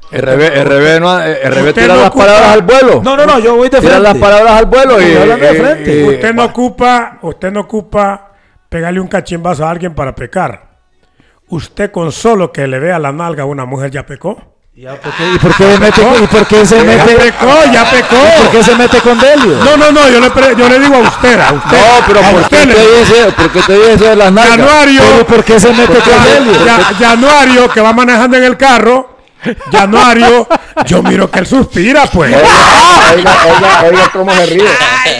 RB tira las palabras al vuelo. No, yo voy de frente. Tira las palabras al vuelo y de frente. Usted no ocupa pegarle un cachimbazo a alguien para pecar. Usted con solo que le vea la nalga a una mujer ya pecó. ¿Y por qué se mete? Ya pecó. ¿Y por qué se mete con Delio? No, yo le digo a usted. No, pero ¿por qué te dice eso de las nalgas? Januario. ¿Por qué se mete con Delio? Januario, que va manejando en el carro. Januario, yo miro que él suspira, pues. Oiga cómo se ríe.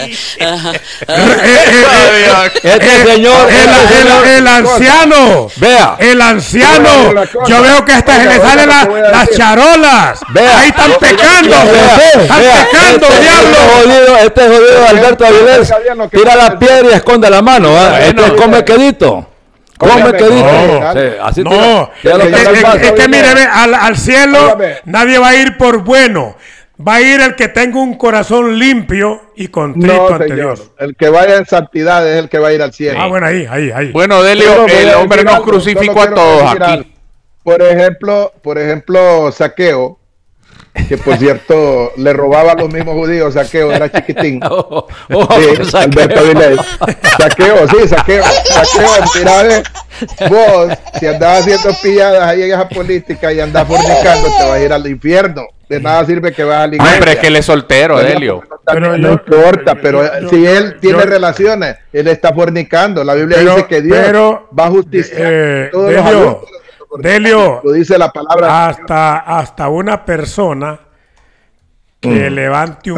Este señor, el anciano. Vea. El anciano. Yo veo que hasta se le salen las charolas. Vea. Ahí están pecando. Están pecando, diablo. Este jodido Alberto Avilés tira la piedra y esconde la mano. Este es come quedito. Come quedito. Así No, es que mire, al cielo nadie va a ir por bueno. Va a ir el que tenga un corazón limpio y contrito ante Dios. El que vaya en santidad es el que va a ir al cielo. Bueno, ahí. Bueno, Delio, el hombre nos crucificó a todos aquí. Por ejemplo, Saqueo, que por cierto le robaba a los mismos judíos. Saqueo era chiquitín. Alberto Avilés. Saqueo, mira, vos, si andabas haciendo pilladas ahí en esa política y andas fornicando, te vas a ir al infierno. De nada sirve que vas a la iglesia. Hombre, es que él es soltero, Delio. No importa, pero si él tiene relaciones, él está fornicando. La Biblia dice que Dios va a justiciar todos los adultos. Delio, lo dice la palabra. Hasta una persona que levante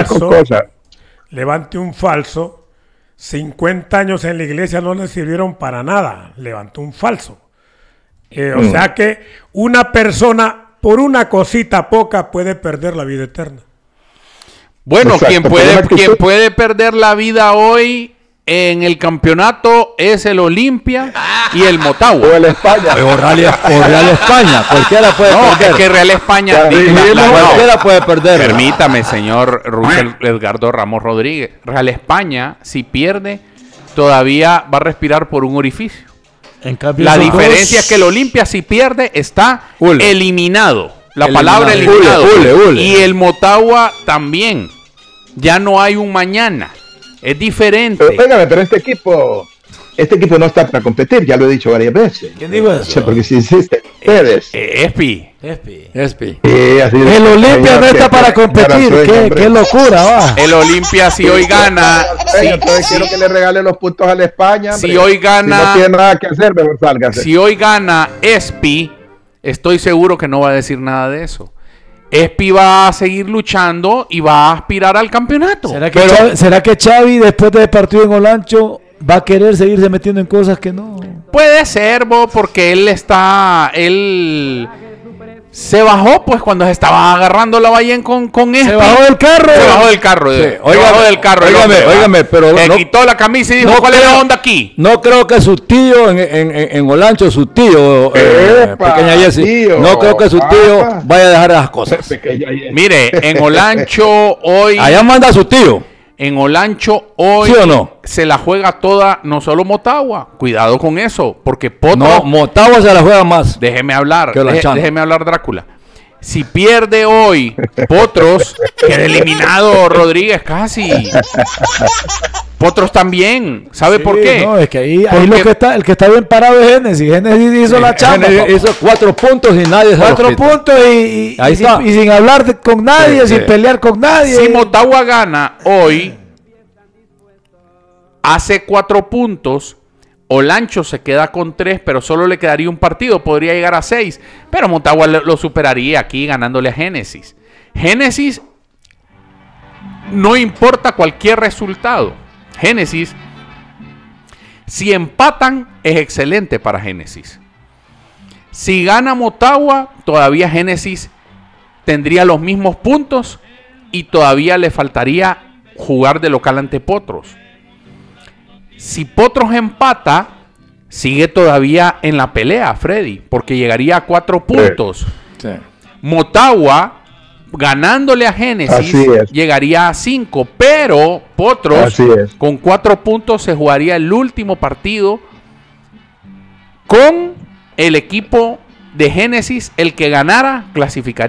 un falso, 50 años en la iglesia no le sirvieron para nada, levantó un falso. O sea que una persona por una cosita poca puede perder la vida eterna. Bueno, quien puede perder la vida hoy en el campeonato es el Olimpia y el Motagua. O el España. O Real España. Cualquiera puede perder. Es que Real España. Cualquiera puede perder. Permítame, señor Russell Edgardo Ramos Rodríguez. Real España, si pierde, todavía va a respirar por un orificio. En cambio, la diferencia es que el Olimpia, si pierde, está eliminado. La palabra eliminado. Y el Motagua también. Ya no hay un mañana. Es diferente. Pero este equipo no está para competir, ya lo he dicho varias veces. ¿Quién dijo eso? Porque si insiste, ustedes. Espi. El Olimpia no está para competir. Qué locura, va. El Olimpia, si hoy gana. Entonces quiero que le regale los puntos a la España. Si hoy gana. Si no tiene nada que hacer, mejor sálgase. Si hoy gana Espi, estoy seguro que no va a decir nada de eso. Espi va a seguir luchando y va a aspirar al campeonato. ¿Será que Xavi, después del partido en Olancho, va a querer seguirse metiendo en cosas que no? Puede ser, porque él se bajó, pues, cuando se estaba agarrando la Ballén con Espi. Se bajó del carro. Sí. Óigame, pero le quitó la camisa y dijo, ¿cuál es la onda aquí? No creo que su tío en Olancho, pequeña Jessie, no creo que su tío vaya a dejar las cosas. Mire, en Olancho hoy... Allá manda a su tío. En Olancho hoy ¿sí o no? Se la juega toda, no solo Motagua. Cuidado con eso, porque Potros... No, Motagua se la juega más. Déjeme hablar, Drácula. Si pierde hoy Potros, queda eliminado Rodríguez casi. Potros también. ¿Sabe por qué? No, es que ahí el que está bien parado es Génesis. Génesis hizo la chamba. Hizo 4 puntos y nadie se 4 puntos y sin hablar con nadie, sin pelear con nadie. Si Motagua gana hoy, hace 4 puntos. Olancho se queda con 3, pero solo le quedaría un partido. Podría llegar a 6. Pero Motagua lo superaría aquí ganándole a Génesis. Génesis, no importa cualquier resultado. Génesis, si empatan, es excelente para Génesis. Si gana Motagua, todavía Génesis tendría los mismos puntos y todavía le faltaría jugar de local ante Potros. Si Potros empata, sigue todavía en la pelea, Freddy, porque llegaría a 4 puntos. Sí. Motagua, ganándole a Génesis, llegaría a 5, pero Potros, con 4 puntos, se jugaría el último partido con el equipo de Génesis. El que ganara, clasificaría.